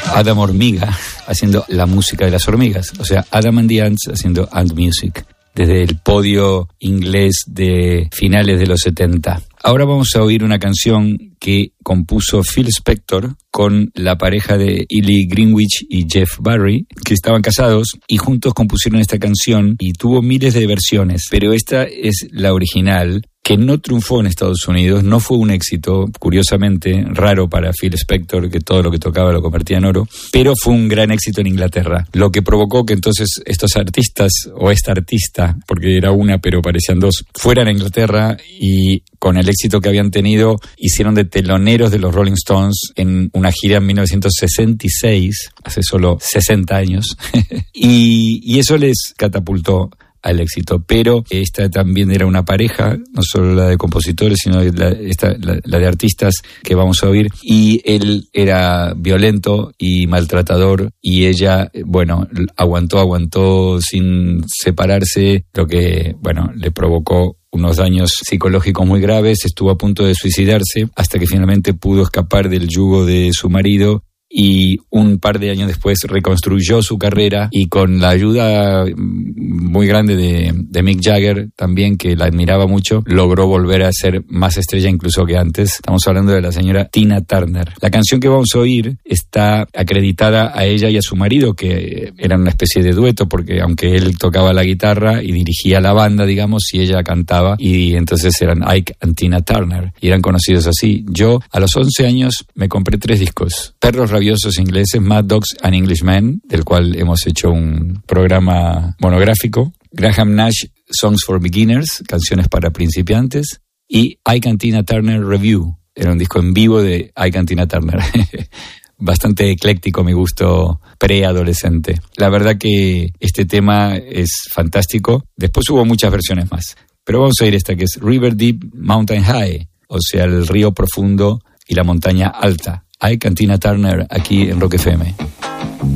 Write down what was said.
Adam Hormiga haciendo la música de las hormigas, o sea, Adam and the Ants haciendo Ant Music, desde el podio inglés de finales de los 70. Ahora vamos a oír una canción que compuso Phil Spector con la pareja de Ely Greenwich y Jeff Barry, que estaban casados y juntos compusieron esta canción y tuvo miles de versiones, pero esta es la original, que no triunfó en Estados Unidos, no fue un éxito, curiosamente, raro para Phil Spector, que todo lo que tocaba lo convertía en oro, pero fue un gran éxito en Inglaterra, lo que provocó que entonces estos artistas, o esta artista, porque era una pero parecían dos, fueran a Inglaterra y con el éxito que habían tenido, hicieron de teloneros de los Rolling Stones en una gira en 1966, hace solo 60 años, y eso les catapultó al éxito, pero esta también era una pareja, no solo la de compositores, sino la de artistas que vamos a oír, y él era violento y maltratador, y ella, bueno, aguantó sin separarse, lo que, bueno, le provocó unos daños psicológicos muy graves, estuvo a punto de suicidarse, hasta que finalmente pudo escapar del yugo de su marido, y un par de años después reconstruyó su carrera y con la ayuda muy grande de Mick Jagger también, que la admiraba mucho, logró volver a ser más estrella incluso que antes. Estamos hablando de la señora Tina Turner. La canción que vamos a oír está acreditada a ella y a su marido, que eran una especie de dueto, porque aunque él tocaba la guitarra y dirigía la banda, digamos, y ella cantaba, y entonces eran Ike and Tina Turner, y eran conocidos así. Yo a los 11 años me compré 3 discos: Perros Rabiosos Ingleses, Mad Dogs and Englishmen, del cual hemos hecho un programa monográfico, Graham Nash, Songs for Beginners, canciones para principiantes, y Ike and Tina Turner Review, era un disco en vivo de Ike and Tina Turner. Bastante ecléctico mi gusto preadolescente. La verdad que este tema es fantástico. Después hubo muchas versiones más, pero vamos a oír esta, que es River Deep, Mountain High, o sea, el río profundo y la montaña alta. Ike and Tina Turner aquí en Rock FM.